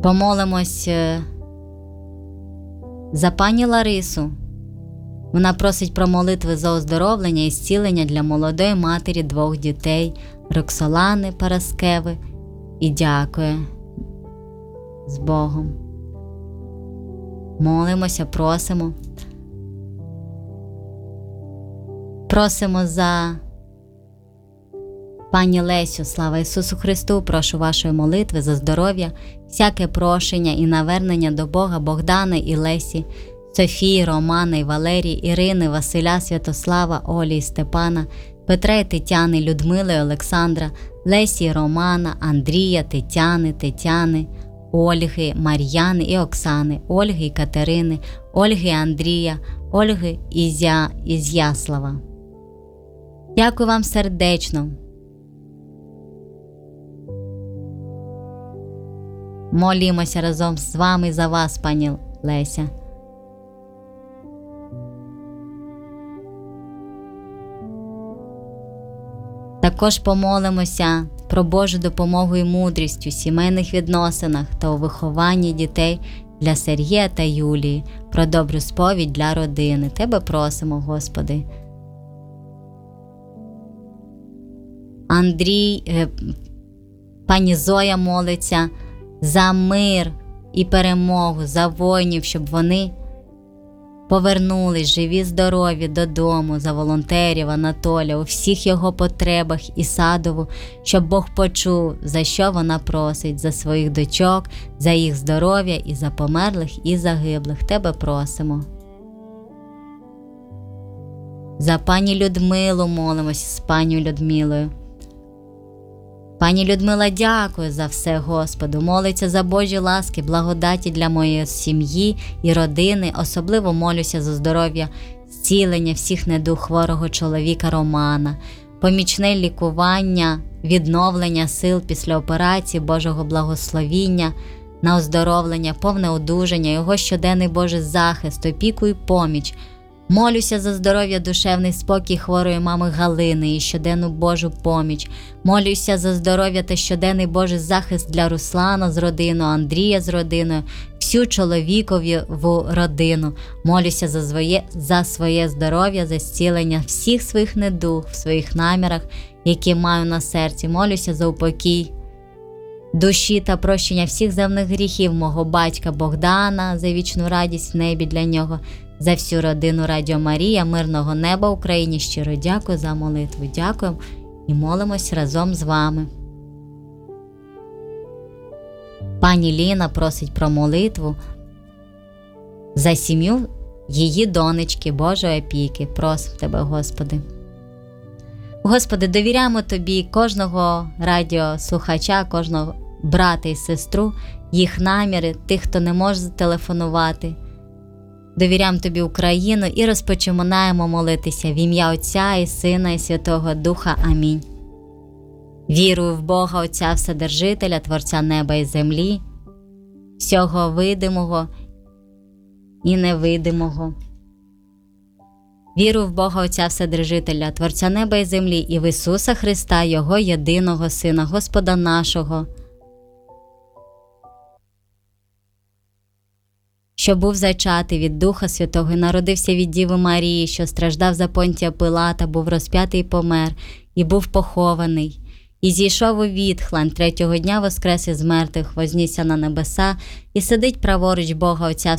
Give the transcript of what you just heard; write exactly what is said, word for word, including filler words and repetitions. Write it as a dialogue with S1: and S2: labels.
S1: Помолимось за пані Ларису. Вона просить про молитви за оздоровлення і зцілення для молодої матері двох дітей Роксолани Параскеви і дякує з Богом. Молимося, просимо. Просимо за пані Лесю, слава Ісусу Христу, прошу вашої молитви за здоров'я, всяке прошення і навернення до Бога Богдана і Лесі, Софії, Романа і Валерії, Ірини, Василя, Святослава, Олі і Степана, Петра і Тетяни, Людмили і Олександра, Лесі і Романа, Андрія, Тетяни, Тетяни, Ольги, Мар'яни і Оксани, Ольги і Катерини, Ольги і Андрія, Ольги і Зя... Ізяслава. Дякую вам сердечно. Молімося разом з вами за вас, пані Леся. Також помолимося про Божу допомогу і мудрість у сімейних відносинах та у вихованні дітей для Сергія та Юлії, про добру сповідь для родини. Тебе просимо, Господи. Андрій, е, пані Зоя молиться за мир і перемогу, за воїнів, щоб вони повернулись живі, здорові додому, за волонтерів Анатолія, у всіх його потребах і Садову, щоб Бог почув, за що вона просить, за своїх дочок, за їх здоров'я і за померлих і загиблих. Тебе просимо. За пані Людмилу молимося з пані Людмилою. Пані Людмила, дякую за все, Господу. Молиться за Божі ласки, благодаті для моєї сім'ї і родини. Особливо молюся за здоров'я, зцілення всіх недуг хворого чоловіка Романа, помічне лікування, відновлення сил після операції, Божого благословіння на оздоровлення, повне одужання, його щоденний Божий захист, опіку і поміч. Молюся за здоров'я, душевний спокій хворої мами Галини і щоденну Божу поміч. Молюся за здоров'я та щоденний Божий захист для Руслана з родиною, Андрія з родиною, всю чоловікову родину. Молюся за своє, за своє здоров'я, за зцілення всіх своїх недуг, в своїх намірах, які маю на серці. Молюся за упокій душі та прощення всіх земних гріхів мого батька Богдана, за вічну радість в небі для нього, за всю родину Радіо Марія, мирного неба Україні. Щиро дякую за молитву. Дякуємо і молимось разом з вами. Пані Ліна просить про молитву за сім'ю її донечки Божої опіки. Просимо Тебе, Господи. Господи, довіряємо Тобі кожного радіослухача, кожного брата і сестру, їх наміри, тих, хто не може зателефонувати. Довіряємо Тобі Україну і розпочинаємо молитися в ім'я Отця і Сина і Святого Духа. Амінь. Вірую в Бога Отця Вседержителя, Творця неба і землі, всього видимого і невидимого. Вірую в Бога Отця Вседержителя, Творця неба і землі, і в Ісуса Христа, Його єдиного Сина, Господа нашого, що був зачатий від Духа Святого і народився від Діви Марії, що страждав за Понтія Пилата, був розп'ятий і помер, і був похований, і зійшов у відхлань, третього дня воскрес із мертвих, вознісся на небеса, і сидить праворуч Бога Отця